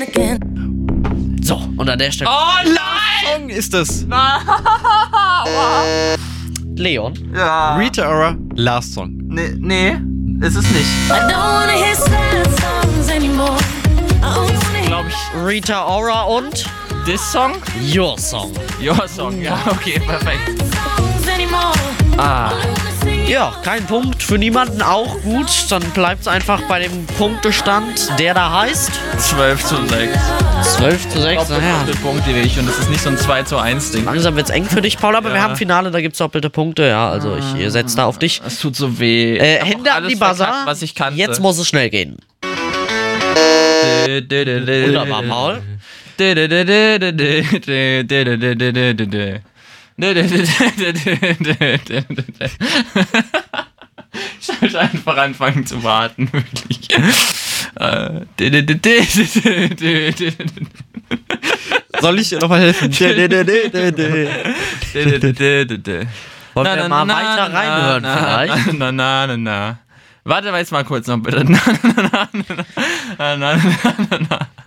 So, und an der Stelle... Oh nein! Song ist es. Leon. Ja. Rita Ora, Last Song. Nee, ist es nicht. Glaube ich, Rita Ora und This Song? Your Song. Your Song, ja, okay, perfekt. Ja, kein Punkt für niemanden, auch gut. Dann bleibt es einfach bei dem Punktestand, der da heißt 12:6. 12:6. Naja, Punkte ich und das ist nicht so ein 2:1 Ding. langsam wird's eng für dich, Paul, aber wir haben Finale, da gibt's doppelte Punkte. Ja, also ich setze da auf dich. Es tut so weh. Hände an die Buzzer. Was ich kannte. Jetzt muss es schnell gehen. Wunderbar, Paul. Ich sollte einfach anfangen zu warten, wirklich. Soll ich dir nochmal helfen? Wollen wir mal weiter reinhören vielleicht? Warte mal jetzt mal kurz noch bitte.